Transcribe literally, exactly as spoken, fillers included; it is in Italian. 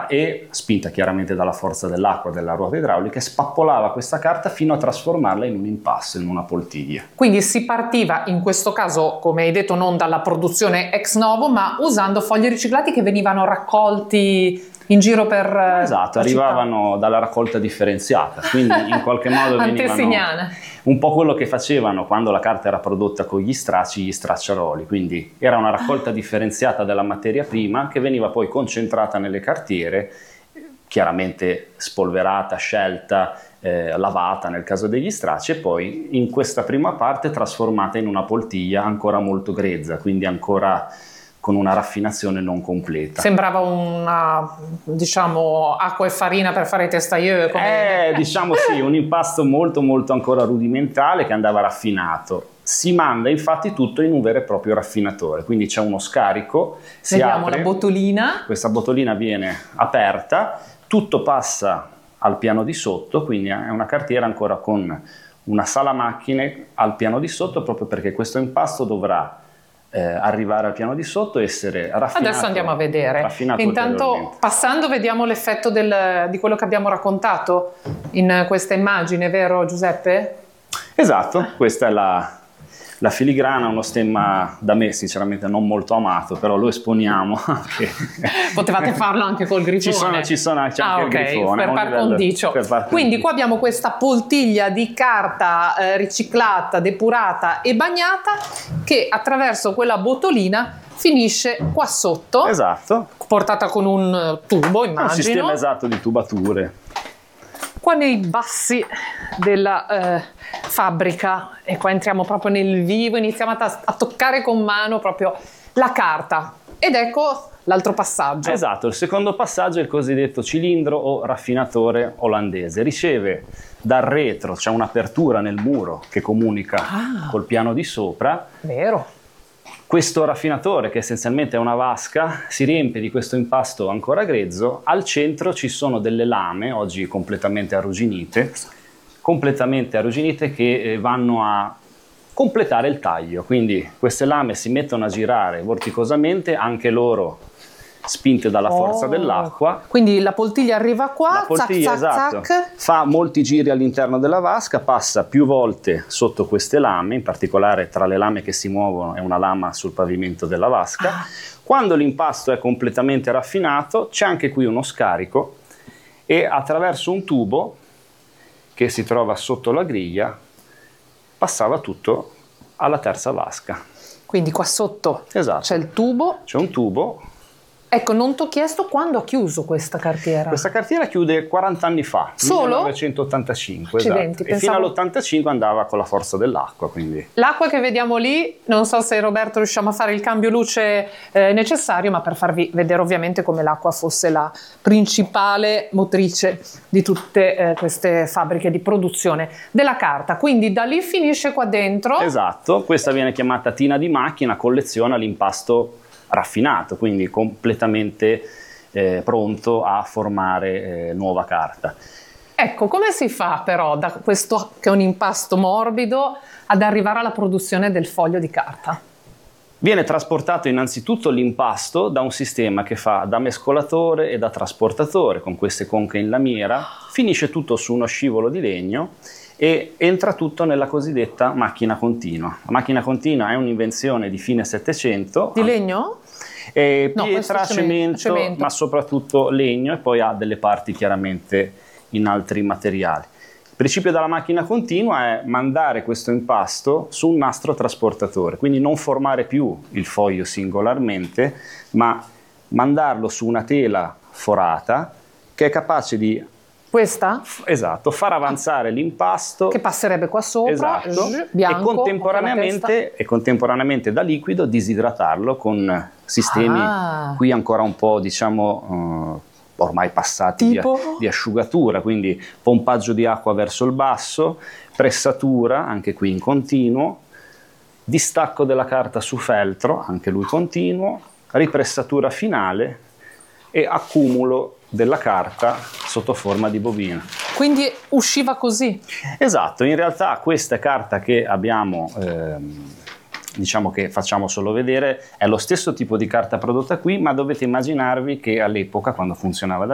spinta e spinta chiaramente dalla forza dell'acqua, della ruota idraulica, e spappolava questa carta fino a trasformarla in un impasto, in una poltiglia. Quindi si partiva in questo caso, come hai detto, non dalla produzione ex novo, ma usando fogli riciclati che venivano raccolti in giro per esatto, arrivavano città. Dalla raccolta differenziata, quindi in qualche modo venivano un po' quello che facevano quando la carta era prodotta con gli stracci, gli stracciaroli, quindi era una raccolta differenziata della materia prima che veniva poi concentrata nelle cartiere, chiaramente spolverata, scelta, eh, lavata nel caso degli stracci, e poi in questa prima parte trasformata in una poltiglia ancora molto grezza, quindi ancora con una raffinazione non completa. Sembrava una, diciamo, acqua e farina per fare i testaglieux. Come... Eh, diciamo sì, un impasto molto molto ancora rudimentale che andava raffinato. Si manda infatti tutto in un vero e proprio raffinatore, quindi c'è uno scarico, si Vediamo apre, la botolina. Questa botolina viene aperta, tutto passa al piano di sotto, quindi è una cartiera ancora con una sala macchine al piano di sotto, proprio perché questo impasto dovrà Eh, arrivare al piano di sotto e essere raffinato. Adesso andiamo a vedere. Intanto, passando, vediamo l'effetto del, di quello che abbiamo raccontato in questa immagine, vero Giuseppe? Esatto, questa è la, la filigrana, uno stemma da me sinceramente non molto amato, però lo esponiamo. Potevate farlo anche col grifone. Ci sono, ci sono anche ah, il okay, grifone. Per par condicio. Per par Quindi qua abbiamo questa poltiglia di carta eh, riciclata, depurata e bagnata che attraverso quella botolina finisce qua sotto. Esatto. Portata con un tubo, immagino. Un sistema esatto di tubature. Qua nei bassi della eh, fabbrica, e qua entriamo proprio nel vivo, iniziamo a, a toccare con mano proprio la carta, ed ecco l'altro passaggio. Esatto, il secondo passaggio è il cosiddetto cilindro o raffinatore olandese. Riceve dal retro, c'è un'apertura nel muro che comunica ah, col piano di sopra. Vero. Questo raffinatore, che essenzialmente è una vasca, si riempie di questo impasto ancora grezzo. Al centro ci sono delle lame, oggi completamente arrugginite, completamente arrugginite che vanno a completare il taglio. Quindi queste lame si mettono a girare vorticosamente, anche loro spinte dalla forza oh. dell'acqua. Quindi la poltiglia arriva qua, la poltiglia, zac, zac, esatto, zac. fa molti giri all'interno della vasca, passa più volte sotto queste lame, in particolare tra le lame che si muovono è una lama sul pavimento della vasca. Ah. Quando l'impasto è completamente raffinato c'è anche qui uno scarico e attraverso un tubo che si trova sotto la griglia passava tutto alla terza vasca. Quindi qua sotto esatto. c'è il tubo. C'è un tubo. Ecco, non ti ho chiesto quando ha chiuso questa cartiera. Questa cartiera chiude quaranta anni fa, solo? millenovecentottantacinque, Accidenti, esatto. pensavo... E fino all'ottantacinque andava con la forza dell'acqua. Quindi. L'acqua che vediamo lì, non so se Roberto riusciamo a fare il cambio luce eh, necessario, ma per farvi vedere ovviamente come l'acqua fosse la principale motrice di tutte eh, queste fabbriche di produzione della carta. Quindi da lì finisce qua dentro. Esatto, questa viene chiamata tina di macchina, colleziona l'impasto raffinato, quindi completamente eh, pronto a formare eh, nuova carta. Ecco, come si fa però da questo che è un impasto morbido ad arrivare alla produzione del foglio di carta? Viene trasportato innanzitutto l'impasto da un sistema che fa da mescolatore e da trasportatore con queste conche in lamiera, finisce tutto su uno scivolo di legno e entra tutto nella cosiddetta macchina continua. La macchina continua è un'invenzione di fine Settecento. Di legno? Eh, no, pietra, cemento, cemento, ma soprattutto legno, e poi ha delle parti chiaramente in altri materiali. Il principio della macchina continua è mandare questo impasto su un nastro trasportatore, quindi non formare più il foglio singolarmente, ma mandarlo su una tela forata che è capace di Questa? Esatto, far avanzare l'impasto. Che passerebbe qua sopra, esatto, zzz, bianco, e, contemporaneamente, e contemporaneamente da liquido disidratarlo con sistemi ah. qui ancora un po', diciamo, uh, ormai passati di, di asciugatura, quindi pompaggio di acqua verso il basso, pressatura, anche qui in continuo, distacco della carta su feltro, anche lui continuo, ripressatura finale e accumulo della carta sotto forma di bobina. Quindi usciva così? Esatto, in realtà questa carta che abbiamo, ehm, diciamo che facciamo solo vedere, è lo stesso tipo di carta prodotta qui, ma dovete immaginarvi che all'epoca, quando funzionava da